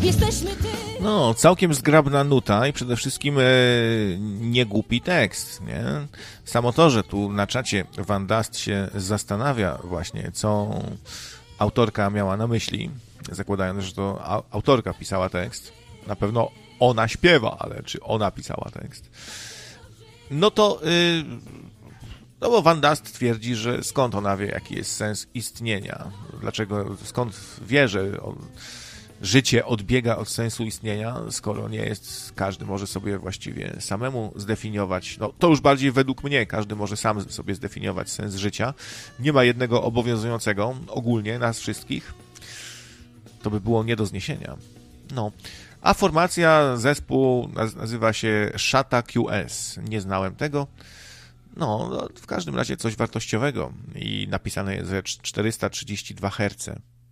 No, całkiem zgrabna nuta i przede wszystkim niegłupi tekst, nie? Samo to, że tu na czacie Van Dust się zastanawia właśnie, co autorka miała na myśli, zakładając, że to autorka pisała tekst. Na pewno ona śpiewa, ale czy ona pisała tekst? No to... No bo Van Dust twierdzi, że skąd ona wie, jaki jest sens istnienia? Dlaczego, skąd wie, że życie odbiega od sensu istnienia, skoro nie jest, każdy może sobie właściwie samemu zdefiniować, no to już bardziej według mnie, każdy może sam sobie zdefiniować sens życia. Nie ma jednego obowiązującego ogólnie nas wszystkich. To by było nie do zniesienia. No. A formacja, zespół nazywa się Shata QS. Nie znałem tego. No, w każdym razie coś wartościowego i napisane jest ze 432 Hz.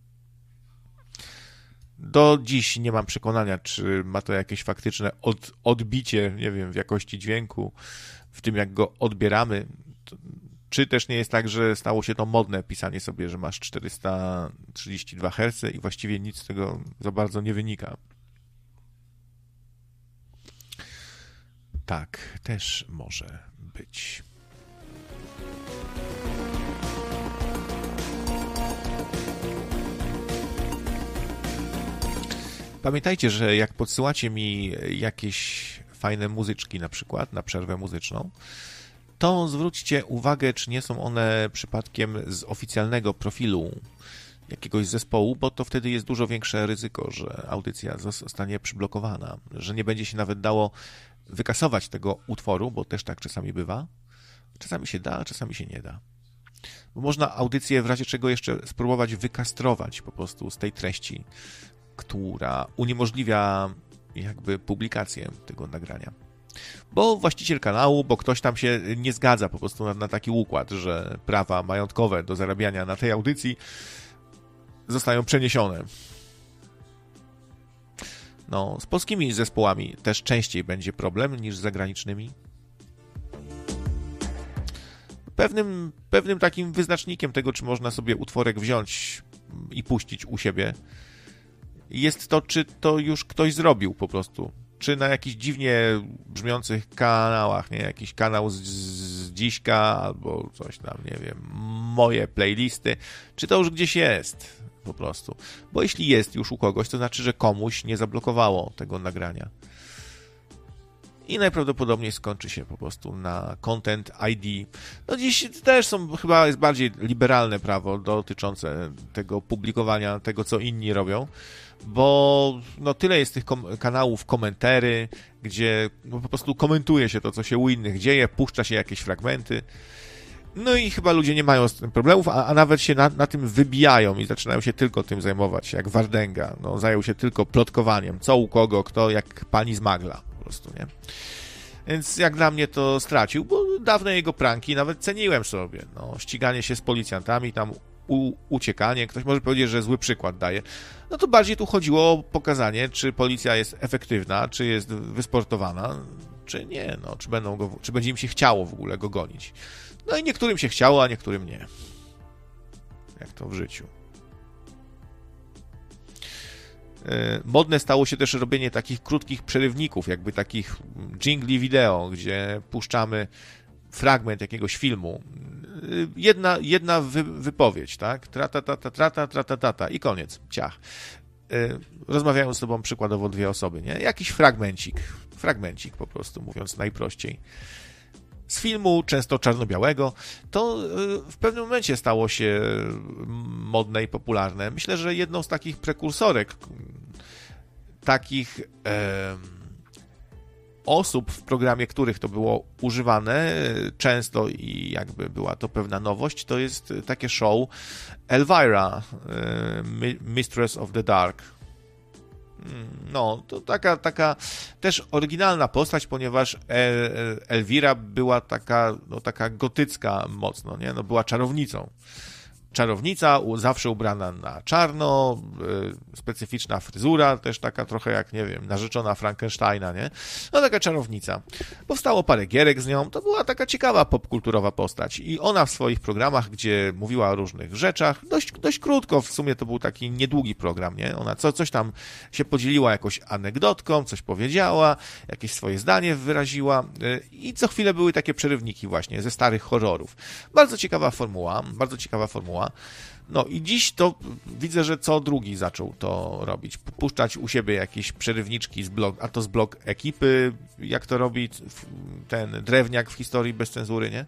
Do dziś nie mam przekonania, czy ma to jakieś faktyczne odbicie, nie wiem, w jakości dźwięku, w tym jak go odbieramy. Czy też nie jest tak, że stało się to modne, pisanie sobie, że masz 432 Hz i właściwie nic z tego za bardzo nie wynika. Tak, też może być. Pamiętajcie, że jak podsyłacie mi jakieś fajne muzyczki na przykład, na przerwę muzyczną, to zwróćcie uwagę, czy nie są one przypadkiem z oficjalnego profilu jakiegoś zespołu, bo to wtedy jest dużo większe ryzyko, że audycja zostanie przyblokowana, że nie będzie się nawet dało wykasować tego utworu, bo też tak czasami bywa. Czasami się da, czasami się nie da. Bo można audycję w razie czego jeszcze spróbować wykastrować po prostu z tej treści, która uniemożliwia jakby publikację tego nagrania. Bo właściciel kanału, bo ktoś tam się nie zgadza po prostu na taki układ, że prawa majątkowe do zarabiania na tej audycji zostają przeniesione. No, z polskimi zespołami też częściej będzie problem niż z zagranicznymi. Pewnym takim wyznacznikiem tego, czy można sobie utworek wziąć i puścić u siebie, jest to, czy to już ktoś zrobił po prostu. Czy na jakichś dziwnie brzmiących kanałach, nie? Jakiś kanał z dziśka albo coś tam, nie wiem, moje playlisty, czy to już gdzieś jest po prostu. Bo jeśli jest już u kogoś, to znaczy, że komuś nie zablokowało tego nagrania. I najprawdopodobniej skończy się po prostu na Content ID. No dziś też chyba jest bardziej liberalne prawo dotyczące tego publikowania, tego co inni robią, bo no tyle jest tych kanałów komentary, gdzie no po prostu komentuje się to, co się u innych dzieje, puszcza się jakieś fragmenty. No i chyba ludzie nie mają z tym problemów, a nawet się na tym wybijają i zaczynają się tylko tym zajmować, jak Wardęga. No, zajął się tylko plotkowaniem, co u kogo, kto, jak pani z Magla. Po prostu, nie? Więc jak dla mnie to stracił, bo dawne jego pranki nawet ceniłem sobie. No, ściganie się z policjantami, tam uciekanie. Ktoś może powiedzieć, że zły przykład daje. No to bardziej tu chodziło o pokazanie, czy policja jest efektywna, czy jest wysportowana, czy nie. No, czy będzie im się chciało w ogóle go gonić. No i niektórym się chciało, a niektórym nie. Jak to w życiu. Modne stało się też robienie takich krótkich przerywników, jakby takich jingli wideo, gdzie puszczamy fragment jakiegoś filmu. Jedna wypowiedź, tak? Trata i koniec. Ciach. Rozmawiają z sobą przykładowo dwie osoby, nie? Jakiś fragmencik po prostu, mówiąc najprościej. Z filmu, często czarno-białego, to w pewnym momencie stało się modne i popularne. Myślę, że jedną z takich prekursorek, takich osób, w programie których to było używane często i jakby była to pewna nowość, to jest takie show Elvira, Mistress of the Dark. No, to taka też oryginalna postać, ponieważ Elvira była taka gotycka mocno, nie? No, była czarownicą. czarownica, zawsze ubrana na czarno, specyficzna fryzura, też taka trochę jak, nie wiem, narzeczona Frankensteina, nie? No taka czarownica. Powstało parę gierek z nią, to była taka ciekawa popkulturowa postać i ona w swoich programach, gdzie mówiła o różnych rzeczach, dość krótko, w sumie to był taki niedługi program, nie? Ona coś tam się podzieliła jakąś anegdotką, coś powiedziała, jakieś swoje zdanie wyraziła i co chwilę były takie przerywniki właśnie ze starych horrorów. Bardzo ciekawa formuła. No i dziś to widzę, że co drugi zaczął to robić. Puszczać u siebie jakieś przerywniczki a to z blog ekipy, jak to robi ten drewniak w historii bez cenzury, nie?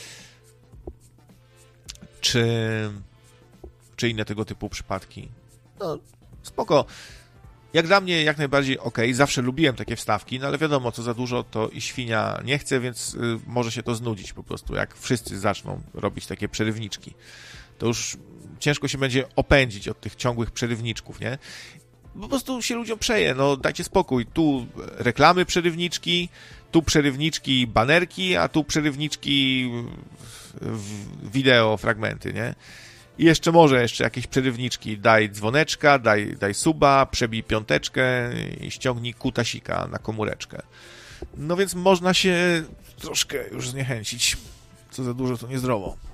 Czy inne tego typu przypadki. No, spoko. Jak dla mnie jak najbardziej okej. Zawsze lubiłem takie wstawki, no ale wiadomo, co za dużo to i świnia nie chce, więc może się to znudzić po prostu, jak wszyscy zaczną robić takie przerywniczki. To już ciężko się będzie opędzić od tych ciągłych przerywniczków, nie? Po prostu się ludziom przeje, no dajcie spokój. Tu reklamy przerywniczki, tu przerywniczki banerki, a tu przerywniczki wideo fragmenty, nie? I jeszcze jakieś przerywniczki. Daj dzwoneczka, daj suba, przebij 5 i ściągnij kutasika na komóreczkę. No więc można się troszkę już zniechęcić. Co za dużo, to niezdrowo.